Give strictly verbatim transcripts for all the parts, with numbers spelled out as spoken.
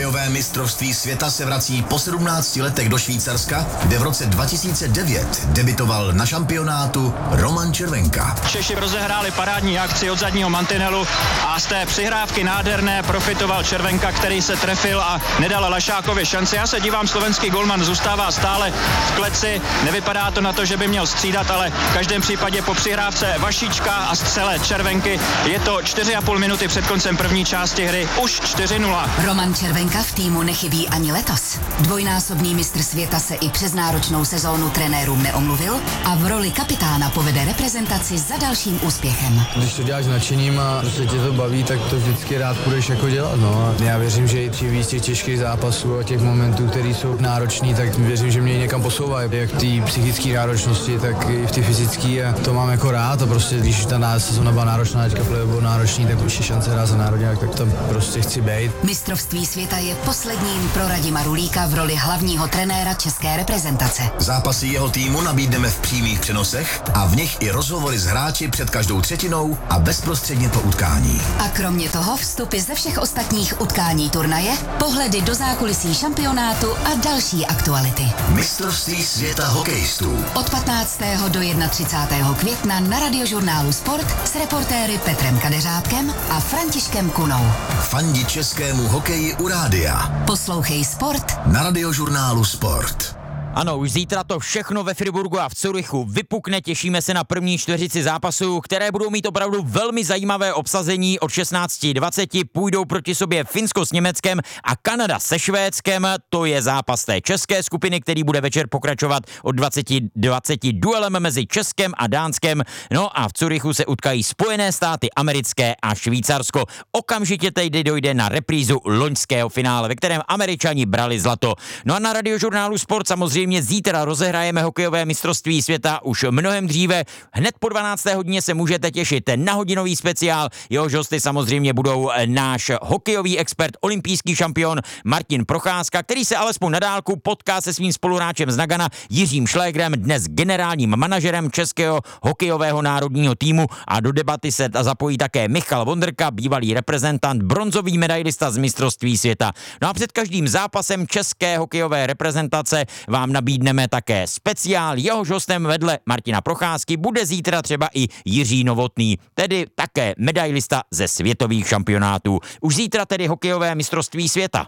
Hokejové mistrovství světa se vrací po sedmnácti letech do Švýcarska, kde v roce dva tisíce devět debitoval na šampionátu Roman Červenka. Češi rozehráli parádní akci od zadního mantinelu a z té přihrávky nádherné profitoval Červenka, který se trefil a nedal Lašákovi šanci. Já se dívám, slovenský golman zůstává stále v kleci, nevypadá to na to, že by měl střídat, ale v každém případě po přihrávce Vašíčka a střele Červenky je to čtyři a půl minuty před koncem první části hry už čtyři nula. Roman Červenka v týmu nechybí ani letos. Dvojnásobný mistr světa se i přes náročnou sezónu trenérům neomluvil a v roli kapitána povede reprezentaci za dalším úspěchem. Když to děláš nadšením a prostě tě to baví, tak to vždycky rád půjdeš jako dělat. No. A já věřím, že i čím víc těch těžkých zápasů a těch momentů, které jsou náročný, tak věřím, že mě někam posouvají. Jak ty psychické náročnosti, tak i v ty fyzické. A to mám jako rád. A prostě když ta sezóna byla náročná, teďka bylo náročný, tak už je šance hrát za národňák, tak tam prostě chci být. Mistrovství světa je posledním pro Radima Rulíka v roli hlavního trenéra české reprezentace. Zápasy jeho týmu nabídneme v přímých přenosech a v nich i rozhovory s hráči před každou třetinou a bezprostředně po utkání. A kromě toho vstupy ze všech ostatních utkání turnaje, pohledy do zákulisí šampionátu a další aktuality. Mistrovství světa hokejistů. Od patnáctého do třicátého prvního května na Radiožurnálu Sport s reportéry Petrem Kadeřábkem a Františkem Kunou. Fandi českému hokeji u rádia. Poslouchej Sport na Radiožurnálu Sport. Ano, už zítra to všechno ve Friburgu a v Curychu vypukne, těšíme se na první čtveřici zápasů, které budou mít opravdu velmi zajímavé obsazení. Od šestnáct dvacet půjdou proti sobě Finsko s Německem a Kanada se Švédskem. To je zápas té české skupiny, který bude večer pokračovat od dvacet dvacet duelem mezi Českem a Dánskem. No a v Curychu se utkají Spojené státy americké a Švýcarsko. Okamžitě teď dojde na reprízu loňského finále, ve kterém Američani brali zlato. No a na Radiožurnálu Sport samozřejmě Samozřejmě zítra rozehrajeme hokejové mistrovství světa už mnohem dříve. Hned po dvanácté hodině se můžete těšit na hodinový speciál. Jehož hosty samozřejmě budou náš hokejový expert, olympijský šampion Martin Procházka, který se alespoň na dálku potká se svým spoluhráčem z Nagana Jiřím Šlégrem, dnes generálním manažerem českého hokejového národního týmu, a do debaty se zapojí také Michal Vondrka, bývalý reprezentant, bronzový medailista z mistrovství světa. No a před každým zápasem české hokejové reprezentace vám nabídneme také speciál. Jehož hostem vedle Martina Procházky bude zítra třeba i Jiří Novotný, tedy také medailista ze světových šampionátů. Už zítra tedy hokejové mistrovství světa.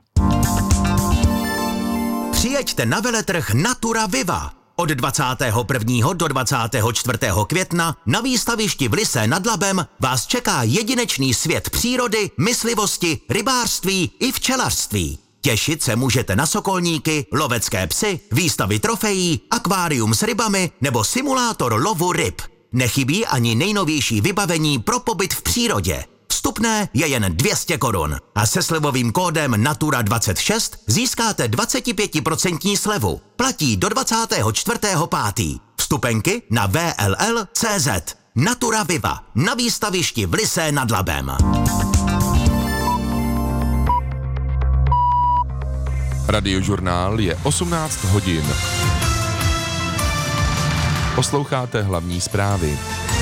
Přijeďte na veletrh Natura Viva. Od dvacátého prvního do dvacátého čtvrtého května na výstavišti v Lysé nad Labem vás čeká jedinečný svět přírody, myslivosti, rybářství i včelařství. Těšit se můžete na sokolníky, lovecké psy, výstavy trofejí, akvárium s rybami nebo simulátor lovu ryb. Nechybí ani nejnovější vybavení pro pobyt v přírodě. Vstupné je jen dvě stě korun a se slevovým kódem Natura dvacet šest získáte dvacet pět procent slevu. Platí do dvacátého čtvrtého pátého Vstupenky na V L L tečka C Z. Natura Viva na výstavišti v Lysé nad Labem. Radiožurnál je osmnáct hodin. Posloucháte hlavní zprávy.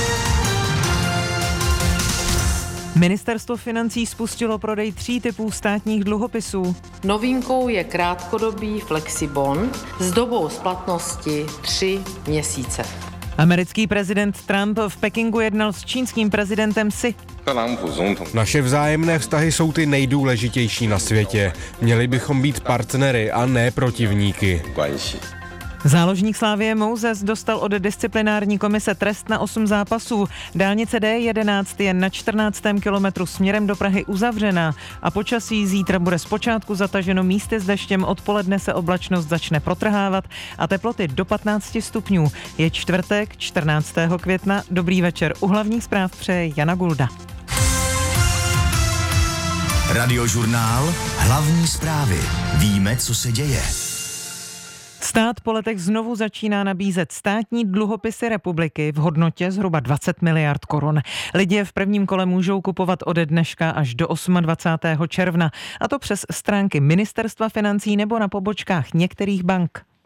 Ministerstvo financí spustilo prodej tří typů státních dluhopisů. Novinkou je krátkodobý flexibond s dobou splatnosti tři měsíce. Americký prezident Trump v Pekingu jednal s čínským prezidentem Xi. Naše vzájemné vztahy jsou ty nejdůležitější na světě. Měli bychom být partnery a ne protivníky. Záložník Slavie Moses dostal od disciplinární komise trest na osm zápasů. Dálnice D jedenáct je na čtrnáctém kilometru směrem do Prahy uzavřená a počasí zítra bude zpočátku zataženo místy s deštěm, odpoledne se oblačnost začne protrhávat a teploty do patnáct stupňů. Je čtvrtek, čtrnáctého května. Dobrý večer. U hlavních zpráv přeje Jana Gulda. Radiožurnál, hlavní zprávy. Víme, co se děje. Stát po letech znovu začíná nabízet státní dluhopisy republiky v hodnotě zhruba dvacet miliard korun. Lidi je v prvním kole můžou kupovat ode dneška až do dvacátého osmého června, a to přes stránky Ministerstva financí nebo na pobočkách některých bank.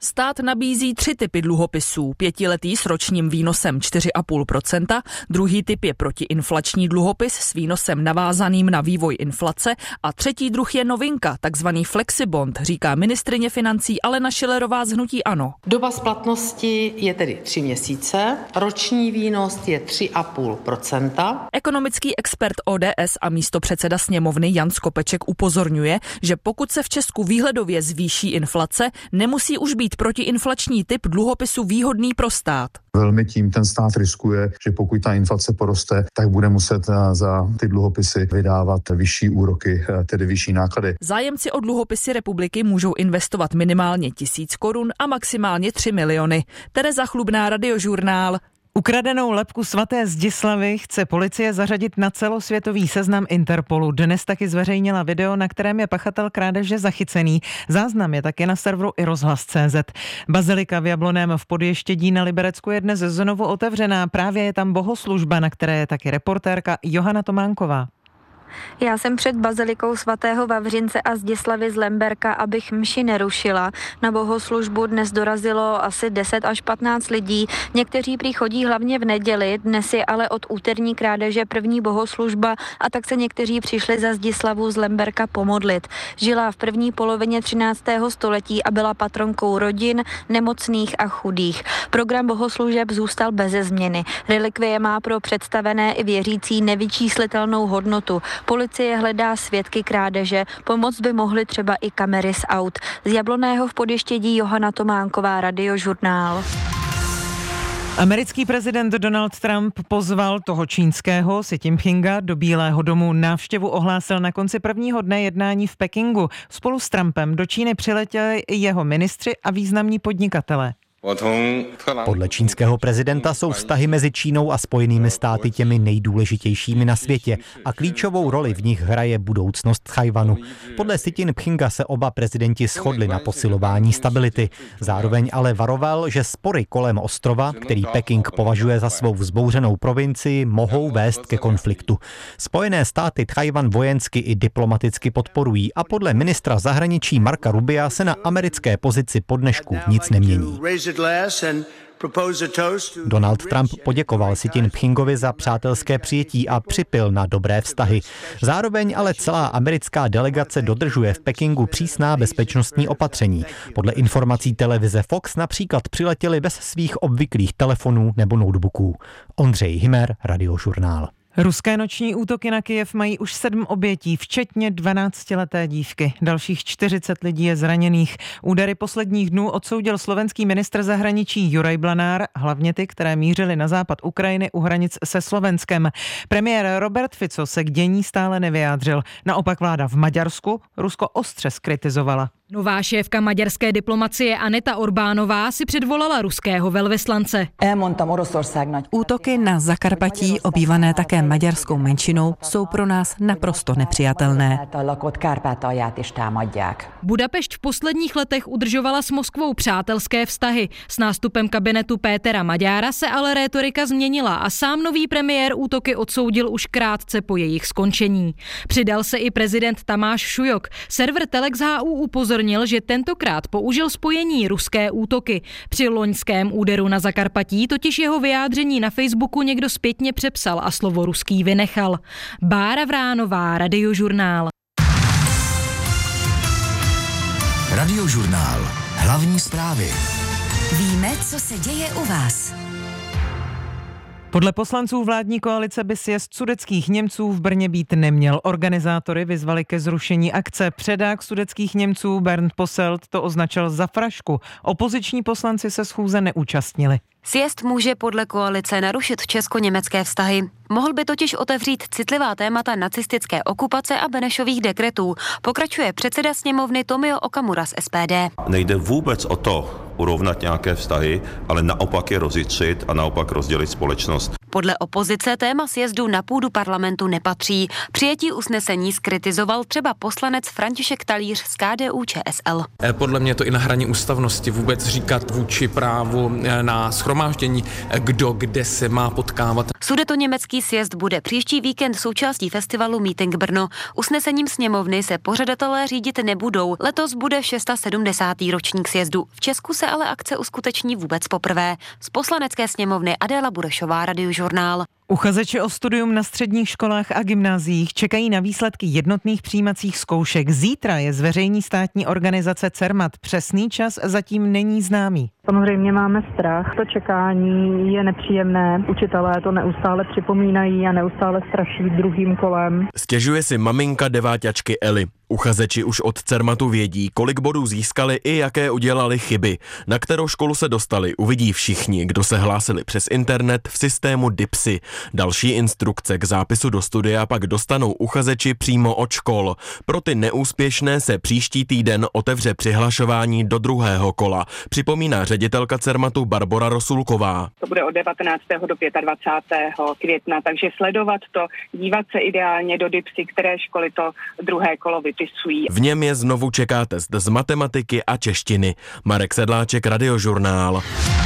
Stát nabízí tři typy dluhopisů. Pětiletý s ročním výnosem čtyři celá pět procenta, druhý typ je protiinflační dluhopis s výnosem navázaným na vývoj inflace a třetí druh je novinka, takzvaný flexibond, říká ministryně financí Alena Schillerová z hnutí ANO. Doba splatnosti je tedy tři měsíce, roční výnos je tři celá pět procenta. Ekonomický expert O D S a místopředseda sněmovny Jan Skopeček upozorňuje, že pokud se v Česku výhledově zvýší inflace, nemusí už být protiinflační typ dluhopisu výhodný pro stát. Velmi tím ten stát riskuje, že pokud ta inflace poroste, tak bude muset za ty dluhopisy vydávat vyšší úroky, tedy vyšší náklady. Zájemci o dluhopisy republiky můžou investovat minimálně tisíc korun a maximálně tři miliony. Tereza Chlubná, Radiožurnál. Ukradenou lebku svaté Zdislavy chce policie zařadit na celosvětový seznam Interpolu. Dnes taky zveřejnila video, na kterém je pachatel krádeže zachycený. Záznam je taky na serveru i rozhlas tečka cé zet. Bazilika v Jablonném v Podještědí na Liberecku je dnes znovu otevřená. Právě je tam bohoslužba, na které je taky reportérka Johana Tománková. Já jsem před bazilikou svatého Vavřince a Zdislavy z Lemberka, abych mši nerušila. Na bohoslužbu dnes dorazilo asi deset až patnáct lidí. Někteří prý chodí hlavně v neděli, dnes je ale od úterní krádeže první bohoslužba a tak se někteří přišli za Zdislavu z Lemberka pomodlit. Žila v první polovině třináctého století a byla patronkou rodin, nemocných a chudých. Program bohoslužeb zůstal beze změny. Relikvie má pro představené i věřící nevyčíslitelnou hodnotu. Policie hledá svědky krádeže, pomoct by mohly třeba i kamery z aut. Z Jablonného v Podještědí Johana Tománková, Radiožurnál. Americký prezident Donald Trump pozval toho čínského Xi Jinpinga do Bílého domu. Návštěvu ohlásil na konci prvního dne jednání v Pekingu. Spolu s Trumpem do Číny přiletěli i jeho ministři a významní podnikatelé. Podle čínského prezidenta jsou vztahy mezi Čínou a Spojenými státy těmi nejdůležitějšími na světě a klíčovou roli v nich hraje budoucnost Tchaj-wanu. Podle Xi Jinpinga se oba prezidenti shodli na posilování stability. Zároveň ale varoval, že spory kolem ostrova, který Peking považuje za svou vzbouřenou provincii, mohou vést ke konfliktu. Spojené státy Tchaj-wan vojensky i diplomaticky podporují a podle ministra zahraničí Marca Rubia se na americké pozici po dnešku nic nemění. Donald Trump poděkoval Xi Jinpingovi za přátelské přijetí a připil na dobré vztahy. Zároveň ale celá americká delegace dodržuje v Pekingu přísná bezpečnostní opatření. Podle informací televize Fox například přiletěli bez svých obvyklých telefonů nebo notebooků. Ondřej Himer, Radiožurnál. Ruské noční útoky na Kyjev mají už sedm obětí, včetně dvanáctileté dívky. Dalších čtyřicet lidí je zraněných. Údery posledních dnů odsoudil slovenský ministr zahraničí Juraj Blanár, hlavně ty, které mířily na západ Ukrajiny u hranic se Slovenskem. Premiér Robert Fico se k dění stále nevyjádřil. Naopak vláda v Maďarsku Rusko ostře zkritizovala. Nová šéfka maďarské diplomacie Aneta Orbánová si předvolala ruského velvyslance. Útoky na Zakarpatí, obývané také maďarskou menšinou, jsou pro nás naprosto nepřijatelné. Budapešť v posledních letech udržovala s Moskvou přátelské vztahy. S nástupem kabinetu Pétera Maďára se ale rétorika změnila a sám nový premiér útoky odsoudil už krátce po jejich skončení. Přidal se i prezident Tamáš Šujok. Server Telex H U upozornil, že tentokrát použil spojení ruské útoky. Při loňském úderu na Zakarpatí totiž jeho vyjádření na Facebooku někdo zpětně přepsal a slovo ruský vynechal. Bára Vránová, Radiožurnál. Radiožurnál. Hlavní zprávy. Víme, co se děje u vás. Podle poslanců vládní koalice by sjezd sudetských Němců v Brně být neměl. Organizátory vyzvali ke zrušení akce. Předák sudetských Němců Bernd Posselt to označil za frašku. Opoziční poslanci se schůze neúčastnili. Sjezd může podle koalice narušit česko-německé vztahy. Mohl by totiž otevřít citlivá témata nacistické okupace a Benešových dekretů. Pokračuje předseda sněmovny Tomio Okamura z S P D. Nejde vůbec o to urovnat nějaké vztahy, ale naopak je rozjitřit a naopak rozdělit společnost. Podle opozice téma sjezdu na půdu parlamentu nepatří. Přijetí usnesení skritizoval třeba poslanec František Talíř z K D U Č S L. Podle mě to i na hraně ústavnosti vůbec říkat vůči právu na shromáždění, kdo kde se má potkávat. Sudetoněmecký sjezd bude příští víkend součástí festivalu Meeting Brno. Usnesením sněmovny se pořadatelé řídit nebudou. Letos bude sedmdesátý šestý ročník sjezdu. V Česku se ale akce uskuteční vůbec poprvé. Z poslanecké sněmovny Adéla Burešová, Radiožurnál. Uchazeči o studium na středních školách a gymnáziích čekají na výsledky jednotných přijímacích zkoušek. Zítra je zveřejní státní organizace Cermat. Přesný čas zatím není známý. Samozřejmě máme strach, to čekání je nepříjemné, učitelé to neustále připomínají a neustále straší druhým kolem. Stěžuje si maminka deváťačky Eli. Uchazeči už od Cermatu vědí, kolik bodů získali i jaké udělali chyby. Na kterou školu se dostali, uvidí všichni, kdo se hlásili přes internet v systému DIPSy. Další instrukce k zápisu do studia pak dostanou uchazeči přímo od škol. Pro ty neúspěšné se příští týden otevře přihlašování do druhého kola, připomíná ředitelka Cermatu Barbora Rosulková. To bude od devatenáctého do dvacátého pátého května, takže sledovat to, dívat se ideálně do DIPSy, které školy to druhé kolo vypisují. V něm je znovu čeká test z matematiky a češtiny. Marek Sedláček, Radiožurnál.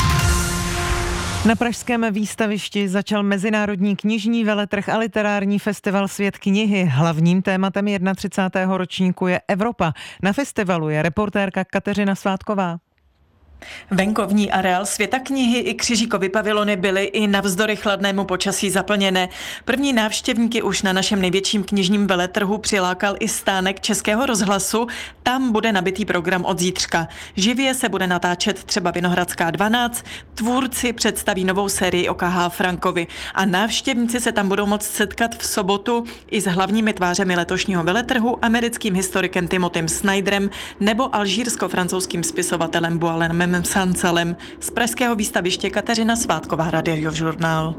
Na pražském výstavišti začal mezinárodní knižní veletrh a literární festival Svět knihy. Hlavním tématem třicátého prvního ročníku je Evropa. Na festivalu je reportérka Kateřina Svátková. Venkovní areál Světa knihy i Křižíkovy pavilony byly i navzdory chladnému počasí zaplněné. První návštěvníky už na našem největším knižním veletrhu přilákal i stánek Českého rozhlasu. Tam bude nabitý program od zítřka. Živě se bude natáčet třeba Vinohradská dvanáct, tvůrci představí novou sérii o K H. Frankovi a návštěvníci se tam budou moct setkat v sobotu i s hlavními tvářemi letošního veletrhu, americkým historikem Timothym Snyderem nebo alžírsko-francouzským spisovatelem Boualenem Sansalem. Z pražského výstaviště Kateřina Svátková, Radiožurnál.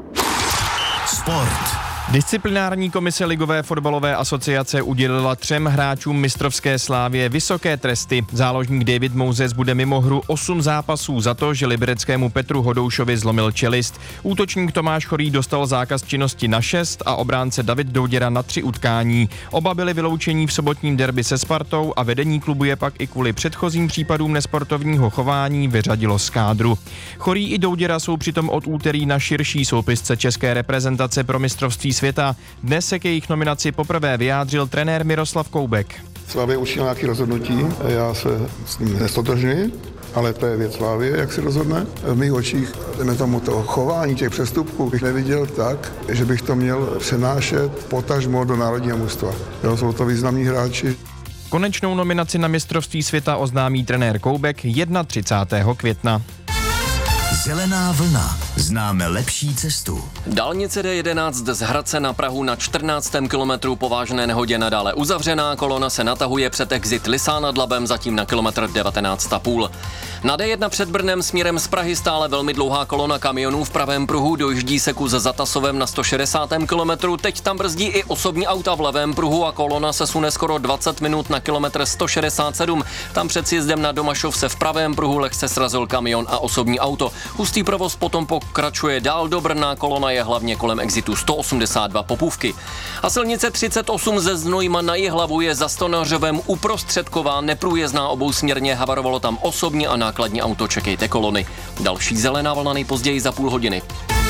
Sport. Disciplinární komise Ligové fotbalové asociace udělila třem hráčům mistrovské Slávie vysoké tresty. Záložník David Moses bude mimo hru osm zápasů za to, že libereckému Petru Hodoušovi zlomil čelist. Útočník Tomáš Chorý dostal zákaz činnosti na šest a obránce David Douděra na tři utkání. Oba byli vyloučení v sobotním derby se Spartou a vedení klubu je pak i kvůli předchozím případům nesportovního chování vyřadilo z kádru. Chorý i Douděra jsou přitom od úterý na širší soupisce české reprezentace pro mistrovství světa. Dnes se k jejich nominaci poprvé vyjádřil trenér Miroslav Koubek. Slávě učinil nějaké rozhodnutí, já se s ním nestotožňuji, ale to je věc Slávie, jak si rozhodne. V mých očích tomu toho chování těch přestupků bych neviděl tak, že bych to měl přenášet potažmo do národního mužstva. Jo, jsou to významní hráči. Konečnou nominaci na mistrovství světa oznámí trenér Koubek třicátého prvního května. Zelená vlna. Známe lepší cestu. Dálnice D jedenáct z Hradce na Prahu na čtrnáctém kilometru po vážné nehodě nadále uzavřená. Kolona se natahuje před exit Lysá nad Labem, zatím na kilometr devatenáct a půl. Na D jedna před Brnem směrem z Prahy stále velmi dlouhá kolona kamionů v pravém pruhu, dojíždí se kus za Tasovem na sto šedesátém kilometru. Teď tam brzdí i osobní auta v levém pruhu a kolona se sune skoro dvacet minut na kilometr sto šedesát sedm. Tam před sjezdem na Domašov se v pravém pruhu lehce srazil kamion a osobní auto. Hustý provoz potom pokračuje dál do Brna, kolona je hlavně kolem exitu sto osmdesát dva Popůvky. A silnice třicet osm ze Znojma na Jihlavu je za Stonařovem uprostředková, neprůjezdná obousměrně, havarovalo tam osobní a nákladní auto, čekejte kolony. Další zelená vlna nejpozději za půl hodiny.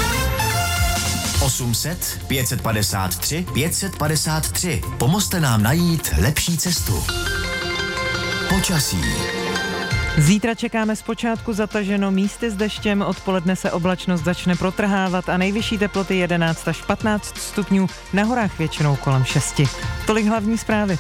osm set, pět set padesát tři, pět set padesát tři. Pomozte nám najít lepší cestu. Počasí. Zítra čekáme zpočátku zataženo, místy s deštěm, odpoledne se oblačnost začne protrhávat a nejvyšší teploty jedenáct až patnáct stupňů, na horách většinou kolem šesti. Tolik hlavní zprávy.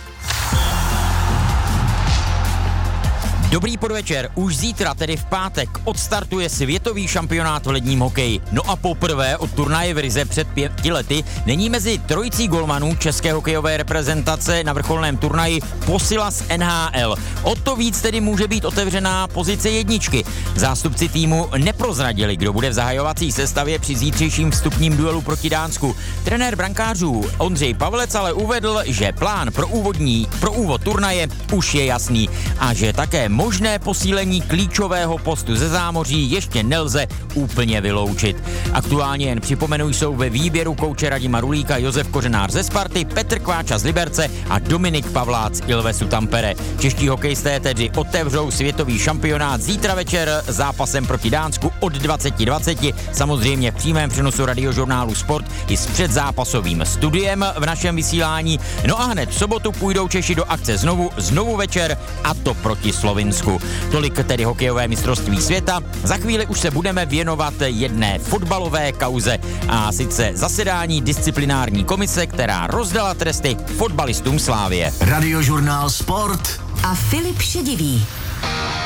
Dobrý podvečer, už zítra, tedy v pátek, odstartuje světový šampionát v ledním hokeji. No a poprvé od turnaje v Rize před pěti lety není mezi trojicí golmanů české hokejové reprezentace na vrcholném turnaji posila z N H L. O to víc tedy může být otevřená pozice jedničky. Zástupci týmu neprozradili, kdo bude v zahajovací sestavě při zítřejším vstupním duelu proti Dánsku. Trenér brankářů Ondřej Pavlec ale uvedl, že plán pro úvodní, pro úvod turnaje už je jasný a že také možné posílení klíčového postu ze zámoří ještě nelze úplně vyloučit. Aktuálně jen připomenu, jsou ve výběru kouče Radima Rulíka Josef Kořenář ze Sparty, Petr Kváča z Liberce a Dominik Pavlác z Ilvesu Tampere. Čeští hokejisté tedy otevřou světový šampionát zítra večer zápasem proti Dánsku od dvacet dvacet, samozřejmě v přímém přenosu Radiožurnálu Sport i s předzápasovým studiem v našem vysílání. No a hned v sobotu půjdou Češi do akce znovu, znovu večer, a to proti Slovinsku. Tolik tedy hokejové mistrovství světa. Za chvíli už se budeme věnovat jedné fotbalové kauze, a sice zasedání disciplinární komise, která rozdala tresty fotbalistům Slávie. Radiožurnál Sport a Filip Šedivý.